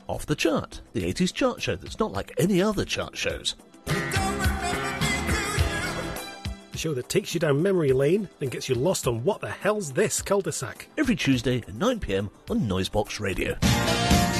Off the Chart, the 80s chart show that's not like any other chart shows. The show that takes you down memory lane and gets you lost on what the hell's this cul-de-sac. Every Tuesday at 9 p.m. on Noisebox Radio.